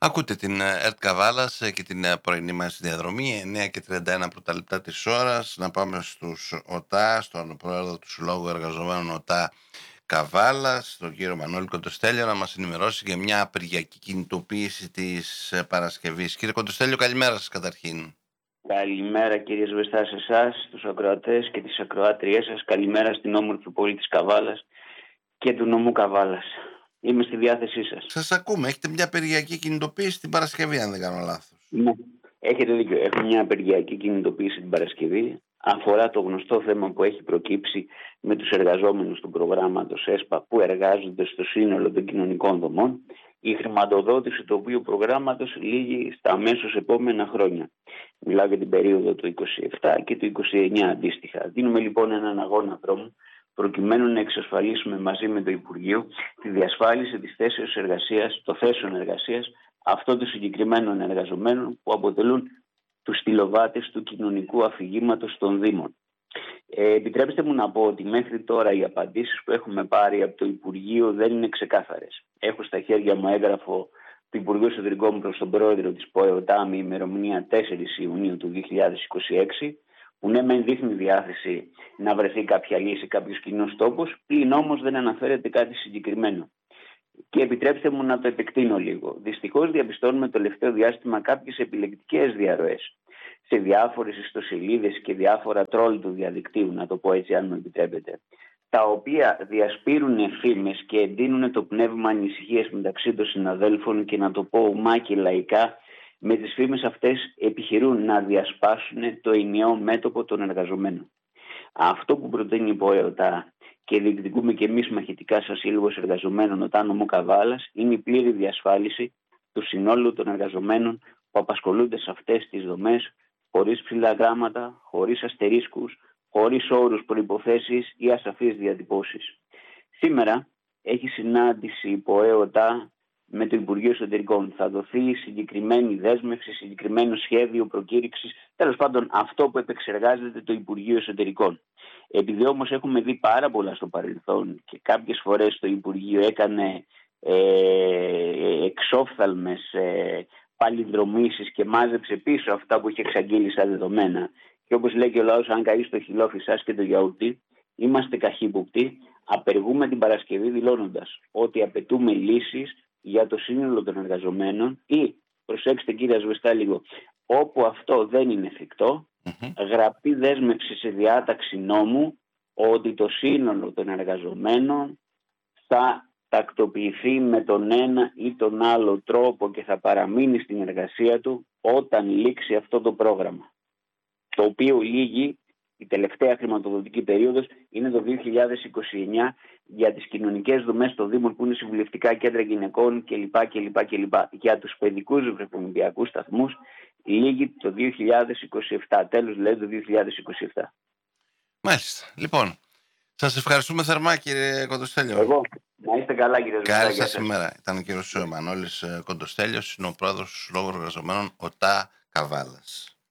Ακούτε την ΕΡΤ Καβάλας και την πρωινή μας διαδρομή, 9:31 πρώτα λεπτά της ώρας. Να πάμε στους ΟΤΑ, στον πρόεδρο του Συλλόγου Εργαζομένων ΟΤΑ Καβάλας, τον κύριο Μανώλη Κοντοστέλιο, να μας ενημερώσει για μια απεργιακή κινητοποίηση της Παρασκευής. Κύριε Κοντοστέλιο, καλημέρα σας καταρχήν. Καλημέρα κύριε Σβεστά σε εσάς, τους ακροατές και τις ακροάτριές σας. Καλημέρα στην όμορφη πόλη της Καβάλας και του νομού Καβάλας. Είμαι στη διάθεσή σας. Σας ακούμε. Έχετε μια απεργιακή κινητοποίηση την Παρασκευή, αν δεν κάνω λάθος. Ναι, έχετε δίκιο. Έχουμε μια απεργιακή κινητοποίηση την Παρασκευή. Αφορά το γνωστό θέμα που έχει προκύψει με τους εργαζόμενους του προγράμματος ΕΣΠΑ που εργάζονται στο σύνολο των κοινωνικών δομών. Η χρηματοδότηση του οποίου προγράμματος λύγει στα αμέσως επόμενα χρόνια. Μιλάω για την περίοδο του 27 και του 29 αντίστοιχα. Δίνουμε λοιπόν έναν αγώνα δρόμου προκειμένου να εξασφαλίσουμε μαζί με το Υπουργείο τη διασφάλιση της θέσεως εργασίας, των θέσεων εργασίας αυτών των συγκεκριμένων εργαζομένων που αποτελούν τους στυλοβάτες του κοινωνικού αφηγήματος των Δήμων. Επιτρέψτε μου να πω ότι μέχρι τώρα οι απαντήσεις που έχουμε πάρει από το Υπουργείο δεν είναι ξεκάθαρες. Έχω στα χέρια μου έγγραφο του Υπουργείου Εσωτερικών προς τον πρόεδρο της ΠΟΕΟΤΑ με ημερομηνία 4 Ιουνίου του 2026, που ναι μεν δείχνει διάθεση να βρεθεί κάποια λύση, κάποιος κοινός τόπος, πλην όμως δεν αναφέρεται κάτι συγκεκριμένο. Και επιτρέψτε μου να το επεκτείνω λίγο. Δυστυχώς διαπιστώνουμε το τελευταίο διάστημα κάποιες επιλεκτικές διαρροές σε διάφορες ιστοσελίδες και διάφορα τρόλ του διαδικτύου, να το πω έτσι αν μου επιτρέπετε, τα οποία διασπείρουν φήμες και εντείνουν το πνεύμα ανησυχίας μεταξύ των συναδέλφων και να το πω ομά και λαϊκά, με τις φήμες αυτές επιχειρούν να διασπάσουν το ενιαίο μέτωπο των εργαζομένων. Αυτό που προτείνει η ΠΟΕΟΤΑ και διεκδικούμε και εμείς μαχητικά σαν Σύλλογος Εργαζομένων ΟΤΑ νομού Καβάλας είναι η πλήρη διασφάλιση του συνόλου των εργαζομένων που απασχολούνται σε αυτές τις δομές, χωρίς ψηλά γράμματα, χωρίς αστερίσκους, χωρίς όρους, προϋποθέσεις ή ασαφείς διατυπώσεις. Σήμερα έχει συνάντηση η ΠΟΕΟΤΑ με το Υπουργείο Εσωτερικών. Θα δοθεί συγκεκριμένη δέσμευση, συγκεκριμένο σχέδιο προκήρυξης, τέλος πάντων αυτό που επεξεργάζεται το Υπουργείο Εσωτερικών. Επειδή όμως έχουμε δει πάρα πολλά στο παρελθόν και κάποιες φορές το Υπουργείο έκανε εξόφθαλμες παλινδρομήσεις και μάζεψε πίσω αυτά που είχε εξαγγείλει σαν δεδομένα. Και όπως λέει και ο λαός, αν καείς το χυλόφι σας και το γιαούρτι, είμαστε καχύποπτοι, απεργούμε την Παρασκευή δηλώνοντας ότι απαιτούμε λύσεις για το σύνολο των εργαζομένων ή, προσέξτε κύριε Σβεστά λίγο, όπου αυτό δεν είναι εφικτό, γραπτή δέσμευση σε διάταξη νόμου ότι το σύνολο των εργαζομένων θα τακτοποιηθεί με τον ένα ή τον άλλο τρόπο και θα παραμείνει στην εργασία του όταν λήξει αυτό το πρόγραμμα, το οποίο λύγει, η τελευταία χρηματοδοτική περίοδος είναι το 2029 για τις κοινωνικές δομές των Δήμων που είναι συμβουλευτικά κέντρα γυναικών κλπ. Για τους παιδικούς βρεφονιπιακούς σταθμούς λύγει το 2027, τέλος δηλαδή το 2027. Μάλιστα. Λοιπόν, σας ευχαριστούμε θερμά κύριε Κοντοστέλιο. Εγώ, να είστε καλά κύριε Ζωτάκη. Καλή σας ημέρα. Ήταν ο κύριος Μανώλης Κοντοστέλιος, είναι ο πρόεδρος του Συλλόγου Εργαζομένων ΟΤΑ Καβάλας.